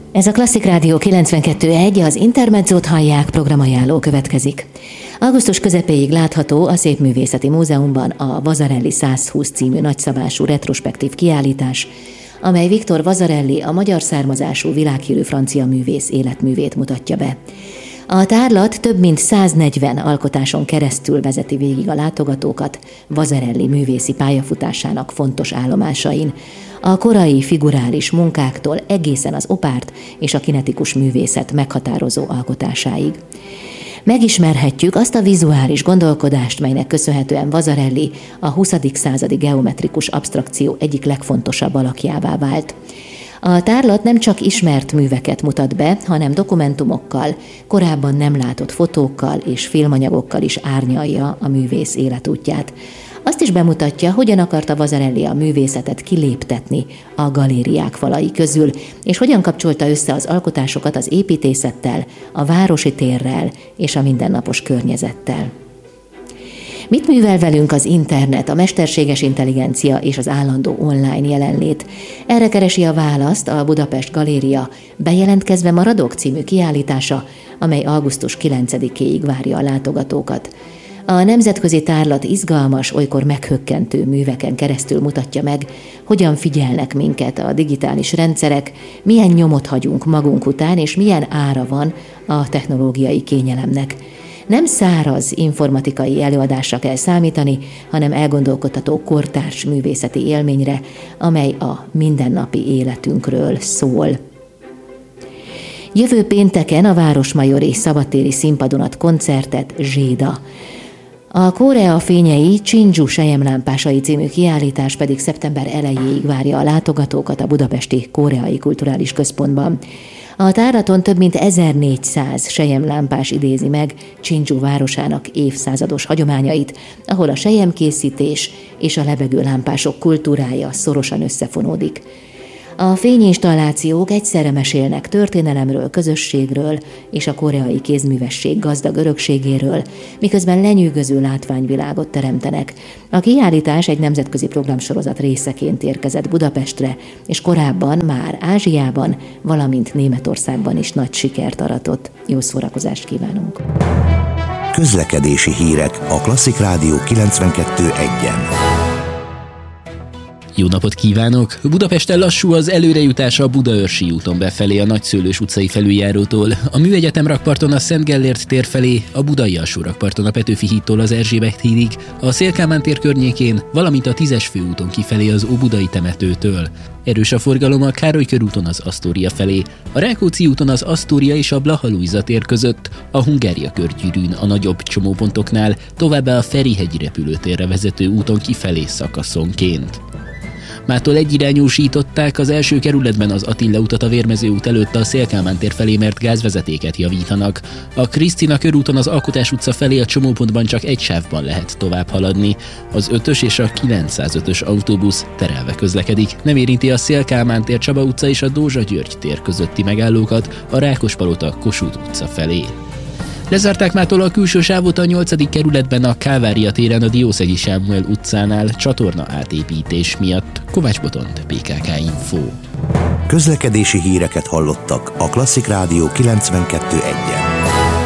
Ez a Klasszik Rádió 92.1, az Intermedzót hallják, programajánló következik. Augusztus közepéig látható a Szépművészeti Múzeumban a Vasarely 120 című nagyszabású retrospektív kiállítás, amely Victor Vasarely, a magyar származású világhírű francia művész életművét mutatja be. A tárlat több mint 140 alkotáson keresztül vezeti végig a látogatókat Vasarely művészi pályafutásának fontos állomásain, a korai figurális munkáktól egészen az opárt és a kinetikus művészet meghatározó alkotásáig. Megismerhetjük azt a vizuális gondolkodást, melynek köszönhetően Vasarely a 20. századi geometrikus absztrakció egyik legfontosabb alakjává vált. A tárlat nem csak ismert műveket mutat be, hanem dokumentumokkal, korábban nem látott fotókkal és filmanyagokkal is árnyalja a művész életútját. Azt is bemutatja, hogyan akarta Vasarely a művészetet kiléptetni a galériák falai közül, és hogyan kapcsolta össze az alkotásokat az építészettel, a városi térrel és a mindennapos környezettel. Mit művel velünk az internet, a mesterséges intelligencia és az állandó online jelenlét? Erre keresi a választ a Budapest Galéria Bejelentkezve maradok című kiállítása, amely augusztus 9-éig várja a látogatókat. A nemzetközi tárlat izgalmas, olykor meghökkentő műveken keresztül mutatja meg, hogyan figyelnek minket a digitális rendszerek, milyen nyomot hagyunk magunk után, és milyen ára van a technológiai kényelemnek. Nem száraz informatikai előadásra kell számítani, hanem elgondolkodtató kortárs művészeti élményre, amely a mindennapi életünkről szól. Jövő pénteken a Városmajori szabadtéri színpadon ad koncertet Zséda. A Korea fényei Csindzsu selyemlámpásai című kiállítás pedig szeptember elejéig várja a látogatókat a budapesti Koreai Kulturális Központban. A tárlaton több mint 1400 selyemlámpás idézi meg Csindzsu városának évszázados hagyományait, ahol a selyemkészítés és a lebegőlámpások kultúrája szorosan összefonódik. A fényinstallációk egyszerre mesélnek történelemről, közösségről és a koreai kézművesség gazdag örökségéről, miközben lenyűgöző látványvilágot teremtenek. A kiállítás egy nemzetközi programsorozat részeként érkezett Budapestre, és korábban már Ázsiában, valamint Németországban is nagy sikert aratott. Jó szórakozást kívánunk! Közlekedési hírek a Klasszik Rádió 92.1-en. Jó napot kívánok! Budapesten lassú az előrejutás a Budaörsi úton befelé a Nagyszőlős utcai felüljárótól, a Műegyetem rakparton a Szent Gellért tér felé, a Budai alsó rakparton a Petőfi hídtól az Erzsébet hídig, a Széll-Kálmán tér környékén, valamint a 10-es főúton kifelé az Óbudai temetőtől. Erős a forgalom a Károly körúton az Asztória felé, a Rákóczi úton az Asztória és a Blaha-Lujza tér között, a Hungária körgyűrűn a nagyobb csomópontoknál, továbbá a Ferihegyi repülőtérre vezető úton kifelé szakaszonként. Mától egyirányúsították az első kerületben az Attila utat a Vérmező út előtt a Széll-Kálmán tér felé, mert gázvezetéket javítanak. A Krisztina körúton az Alkotás utca felé a csomópontban csak egy sávban lehet tovább haladni. Az 5-ös és a 905-ös autóbusz terelve közlekedik. Nem érinti a Széll-Kálmán tér, Csaba utca és a Dózsa György tér közötti megállókat a Rákospalota Kossuth utca felé. Lezárták mától a külső sávot a 8. kerületben a Kálvária téren a Diószegi Sámuel utcánál csatorna átépítés miatt. Kovács Botont, PKK Info. Közlekedési híreket hallottak a Klasszik Rádió 92.1-en.